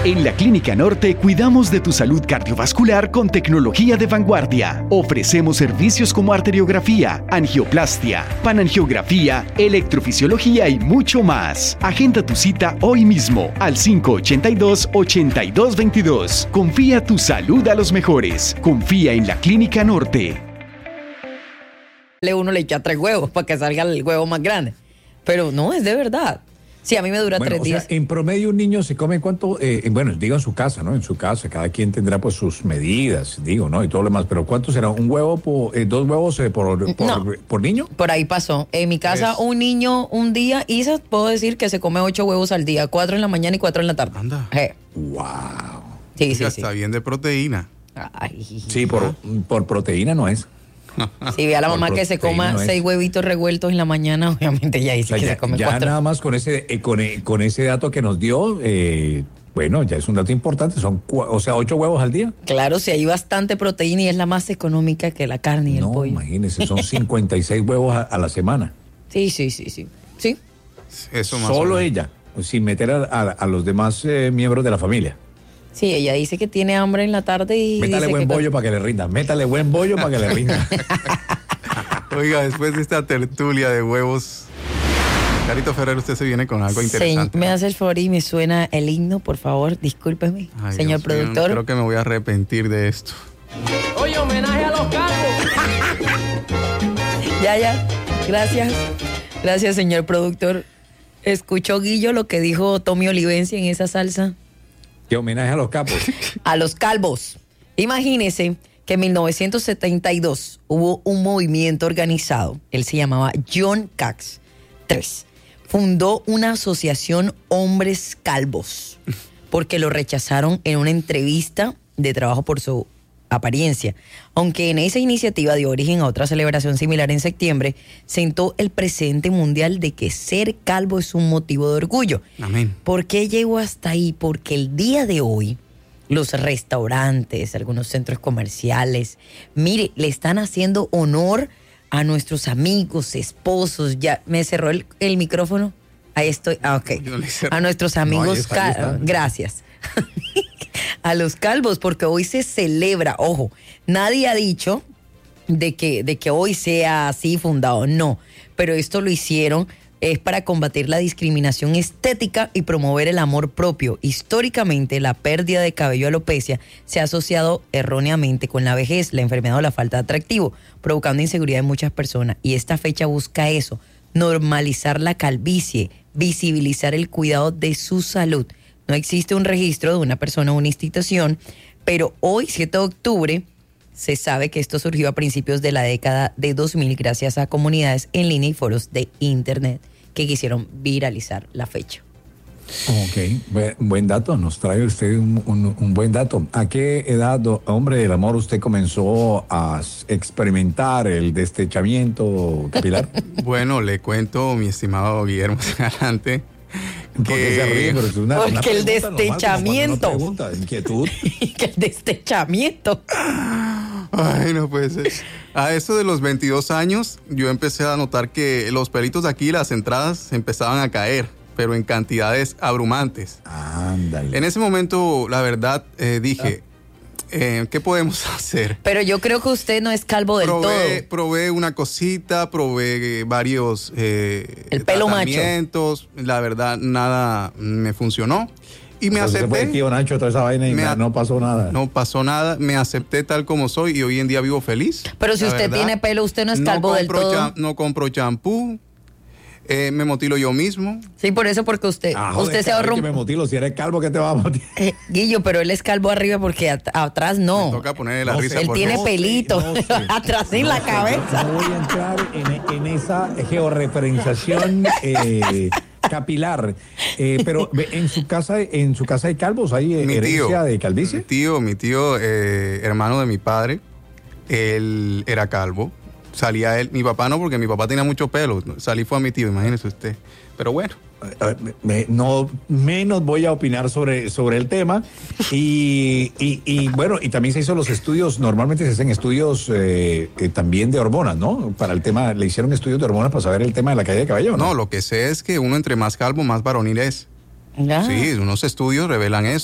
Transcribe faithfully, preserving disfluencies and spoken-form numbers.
En la Clínica Norte cuidamos de tu salud cardiovascular con tecnología de vanguardia. Ofrecemos servicios como arteriografía, angioplastia, panangiografía, electrofisiología y mucho más. Agenda tu cita hoy mismo al cinco ochenta y dos, ochenta y dos veintidós. Confía tu salud a los mejores. Confía en la Clínica Norte. Uno le echa tres huevos para que salga el huevo más grande. Pero no, es de verdad. Sí, a mí me dura bueno, tres o días. Sea, en promedio un niño se come cuánto, eh, bueno, digo en su casa, ¿no? En su casa, cada quien tendrá pues sus medidas, digo, ¿no? Y todo lo demás, pero ¿cuánto será? ¿Un huevo, por, eh, dos huevos eh, por, por, no, por niño? Por ahí pasó. En mi casa es... un niño un día, Isa, puedo decir que se come ocho huevos al día, cuatro en la mañana y cuatro en la tarde. Anda. Hey. Wow. Sí, sí, ya sí. Está bien de proteína. Ay. Sí, por, por proteína no es. Si ve a la mamá que se coma no seis huevitos revueltos en la mañana, obviamente ya dice o sea, que ya, se come ya cuatro. Nada más con ese, eh, con, eh, con ese dato que nos dio, eh, bueno, ya es un dato importante, son, o sea, ocho huevos al día. Claro, si hay bastante proteína y es la más económica que la carne y no, el pollo. No, imagínese, son cincuenta y seis huevos a, a la semana. Sí, sí, sí, sí. ¿Sí? Eso más Solo ella, sin meter a, a, a los demás eh, miembros de la familia. Sí, ella dice que tiene hambre en la tarde y métale dice buen que bollo para que le rinda, métale buen bollo para que le rinda. Oiga, después de esta tertulia de huevos, Carito Ferrer, usted se viene con algo interesante. Sí, me hace el favor y me suena el himno, por favor, discúlpeme, Ay, señor Dios productor. Mío, creo que me voy a arrepentir de esto. Oye, homenaje a los calvos. Ya, ya, gracias, gracias, señor productor. ¿Escuchó Guillo lo que dijo Tommy Olivencia en esa salsa? ¿Qué homenaje a los capos? A los calvos. Imagínese que en mil novecientos setenta y dos hubo un movimiento organizado. Él se llamaba John Cax tres. Fundó una asociación Hombres Calvos porque lo rechazaron en una entrevista de trabajo por su apariencia. Aunque en esa iniciativa dio origen a otra celebración similar en septiembre, sentó el precedente mundial de que ser calvo es un motivo de orgullo. Amén. ¿Por qué llegó hasta ahí? Porque el día de hoy los restaurantes, algunos centros comerciales, mire, le están haciendo honor a nuestros amigos, esposos. Ya me cerró el, el micrófono. Ahí estoy. Ah, ok. A nuestros amigos. No, ahí está, ahí está. Gracias. A los calvos, porque hoy se celebra. Ojo, nadie ha dicho de que, de que hoy sea así fundado. No, pero esto lo hicieron. Es para combatir la discriminación estética y promover el amor propio. Históricamente, la pérdida de cabello, alopecia, se ha asociado erróneamente con la vejez, la enfermedad o la falta de atractivo, provocando inseguridad en muchas personas. Y esta fecha busca eso, normalizar la calvicie, visibilizar el cuidado de su salud. No existe un registro de una persona o una institución, pero hoy, siete de octubre, se sabe que esto surgió a principios de la década de dos mil gracias a comunidades en línea y foros de internet que quisieron viralizar la fecha. Ok, buen, buen dato, nos trae usted un, un, un buen dato. ¿A qué edad, hombre del amor, usted comenzó a experimentar el destechamiento capilar? Bueno, le cuento, mi estimado Guillermo Escalante, porque se ríe, pero es una, porque una el destechamiento. Pregunta, inquietud. Que el destechamiento. Ay, no puede ser. A eso de los veintidós años, yo empecé a notar que los pelitos de aquí, las entradas, empezaban a caer, pero en cantidades abrumantes. Ándale. En ese momento, la verdad, eh, dije, eh, ¿qué podemos hacer? Pero yo creo que usted no es calvo del probé, todo. Probé una cosita, probé varios eh, el pelo tratamientos. macho. La verdad, nada me funcionó. Y me Entonces acepté. Se fue tío Nacho, toda esa vaina y me, no pasó nada. No pasó nada, me acepté tal como soy y hoy en día vivo feliz. Pero si usted verdad. tiene pelo, usted no es calvo no del todo. Cha, no compro champú, eh, me motilo yo mismo. Sí, por eso, porque usted, ah, usted joder, se ahorra un... me motilo, si eres calvo, ¿qué te va a motilar? Eh, Guillo, pero él es calvo arriba porque at atrás no. Me toca ponerle la no risa. sé, él por tiene favor. pelito no sé, no sé. atrás en no la sé, cabeza. No voy a entrar en, en esa georreferenciación eh, capilar, eh, pero en su casa, en su casa hay calvos, hay Mi herencia tío, de calvicie. Mi tío, mi tío, eh, hermano de mi padre, él era calvo. Salía él, mi papá no, porque mi papá tenía mucho pelo. Salí fue a mi tío, imagínese usted. Pero bueno. No menos voy a opinar sobre, sobre el tema y, y, y bueno, y también se hizo los estudios, normalmente se hacen estudios eh, eh, también de hormonas, ¿no? Para el tema, le hicieron estudios de hormonas para saber el tema de la caída de cabello, ¿no? No, lo que sé es que uno entre más calvo, más varonil es. Ah. Sí, unos estudios revelan eso.